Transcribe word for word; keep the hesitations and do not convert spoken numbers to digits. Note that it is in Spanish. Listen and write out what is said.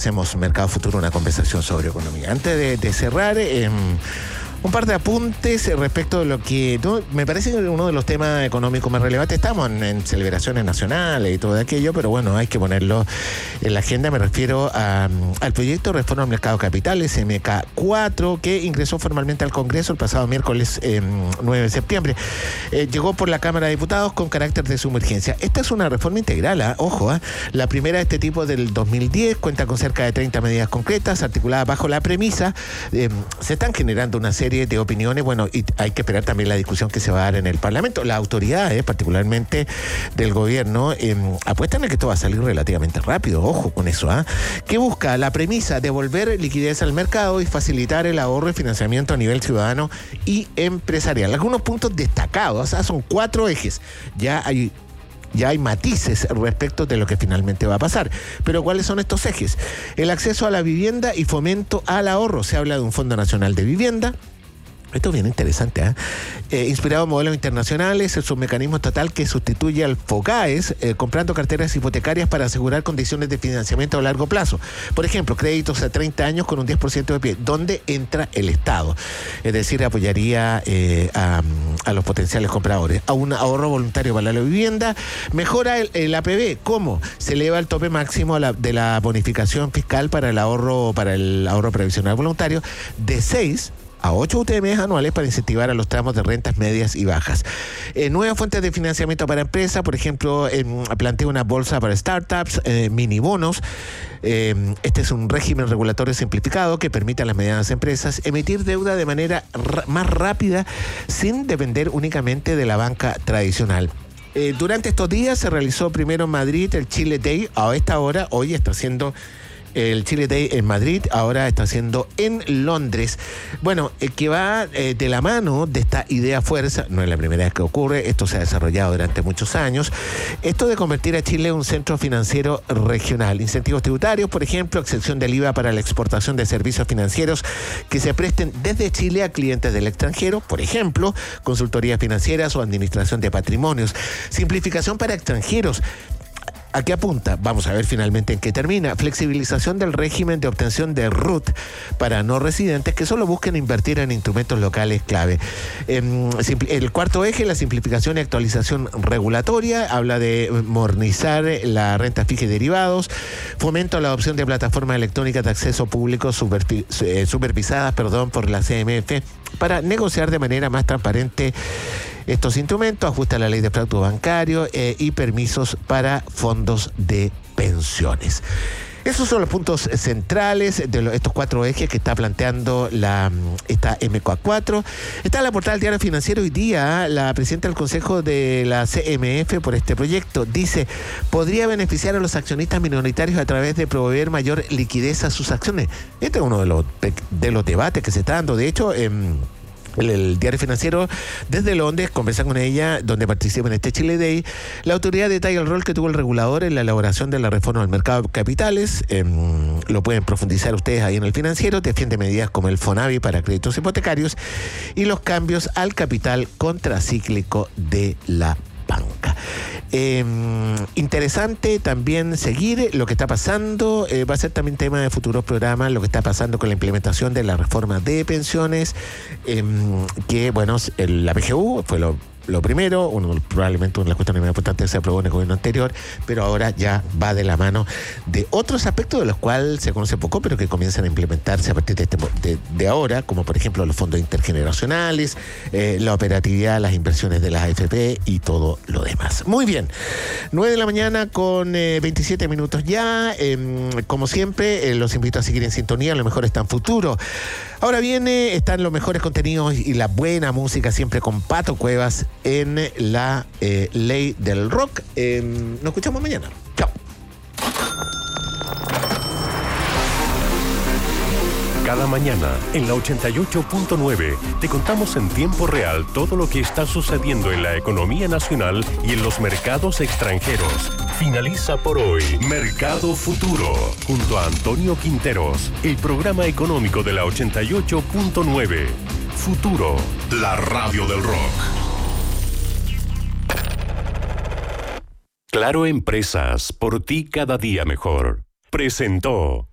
Hacemos Mercado Futuro, una conversación sobre economía. Antes de, de cerrar, eh, un par de apuntes respecto de lo que ¿no? me parece que uno de los temas económicos más relevantes. Estamos en, en celebraciones nacionales y todo aquello, pero bueno, hay que ponerlo en la agenda. Me refiero a, al proyecto de reforma al mercado de capitales, M K cuatro, que ingresó formalmente al Congreso el pasado miércoles eh, nueve de septiembre. Eh, llegó por la Cámara de Diputados con carácter de suma urgencia. Esta es una reforma integral, ¿eh? ojo, ¿eh? la primera de este tipo del dos mil diez, cuenta con cerca de treinta medidas concretas, articuladas bajo la premisa. Eh, se están generando una serie de opiniones, bueno, y hay que esperar también la discusión que se va a dar en el Parlamento. Las autoridades, particularmente del gobierno, eh, apuestan a que esto va a salir relativamente rápido, ojo con eso, ¿eh? que busca la premisa de devolver liquidez al mercado y facilitar el ahorro y financiamiento a nivel ciudadano y empresarial. Algunos puntos destacados, o sea, son cuatro ejes. Ya hay Ya hay matices respecto de lo que finalmente va a pasar. Pero ¿cuáles son estos ejes? El acceso a la vivienda y fomento al ahorro. Se habla de un Fondo Nacional de Vivienda. Esto es bien interesante, ¿eh? Eh, inspirado en modelos internacionales, es un mecanismo estatal que sustituye al FOGAES, eh, comprando carteras hipotecarias para asegurar condiciones de financiamiento a largo plazo. Por ejemplo, créditos a treinta años con un diez por ciento de pie, donde entra el Estado. Es decir, apoyaría eh, a, a los potenciales compradores. A un ahorro voluntario para la vivienda. Mejora el, el A P B. ¿Cómo? Se eleva el tope máximo a la, de la bonificación fiscal para el ahorro, para el ahorro previsional voluntario de seis a ocho U T M anuales para incentivar a los tramos de rentas medias y bajas. Eh, nuevas fuentes de financiamiento para empresas, por ejemplo, eh, plantea una bolsa para startups, eh, mini bonos. Eh, este es un régimen regulatorio simplificado que permite a las medianas empresas emitir deuda de manera r- más rápida sin depender únicamente de la banca tradicional. Eh, durante estos días se realizó primero en Madrid el Chile Day. A esta hora, hoy está haciendo el Chile Day en Madrid, ahora está haciendo en Londres. Bueno, eh, que va eh, de la mano de esta idea fuerza, no es la primera vez que ocurre, esto se ha desarrollado durante muchos años, esto de convertir a Chile en un centro financiero regional. Incentivos tributarios, por ejemplo, excepción del I V A para la exportación de servicios financieros que se presten desde Chile a clientes del extranjero, por ejemplo, consultorías financieras o administración de patrimonios. Simplificación para extranjeros. ¿A qué apunta? Vamos a ver finalmente en qué termina. Flexibilización del régimen de obtención de R U T para no residentes que solo busquen invertir en instrumentos locales clave. El cuarto eje, la simplificación y actualización regulatoria, habla de modernizar la renta fija y derivados, fomento a la adopción de plataformas electrónicas de acceso público supervi- eh, supervisadas perdón, por la C M F para negociar de manera más transparente estos instrumentos, ajusta la ley de fraude bancario eh, y permisos para fondos de pensiones. Esos son los puntos centrales de lo, estos cuatro ejes que está planteando la, esta M K cuatro. Está en la portada del Diario Financiero hoy día la presidenta del Consejo de la C M F por este proyecto. Dice, podría beneficiar a los accionistas minoritarios a través de proveer mayor liquidez a sus acciones. Este es uno de los, de los debates que se está dando. De hecho, en El, el Diario Financiero desde Londres conversa con ella, donde participa en este Chile Day. La autoridad detalla el rol que tuvo el regulador en la elaboración de la reforma del mercado de capitales. Eh, lo pueden profundizar ustedes ahí en el Financiero. Defiende medidas como el FONAVI para créditos hipotecarios y los cambios al capital contracíclico de la banca. Eh, interesante también seguir lo que está pasando, eh, va a ser también tema de futuros programas, lo que está pasando con la implementación de la reforma de pensiones, eh, que bueno, el, la P G U fue lo Lo primero, uno, probablemente una de las cuestiones más importantes se aprobó en el gobierno anterior, pero ahora ya va de la mano de otros aspectos de los cuales se conoce poco, pero que comienzan a implementarse a partir de, este, de, de ahora, como por ejemplo los fondos intergeneracionales, eh, la operatividad, las inversiones de las A F P y todo lo demás. Muy bien, nueve de la mañana con eh, veintisiete minutos ya. Eh, como siempre, eh, los invito a seguir en sintonía, lo mejor está en futuro. Ahora viene, están los mejores contenidos y la buena música, siempre con Pato Cuevas en la eh, ley del rock. Eh, nos escuchamos mañana. Chao. Cada mañana en la ochenta y ocho punto nueve te contamos en tiempo real todo lo que está sucediendo en la economía nacional y en los mercados extranjeros. Finaliza por hoy Mercado Futuro junto a Antonio Quinteros, el programa económico de la ochenta y ocho punto nueve. Futuro, la radio del rock. Claro Empresas, por ti cada día mejor. Presentó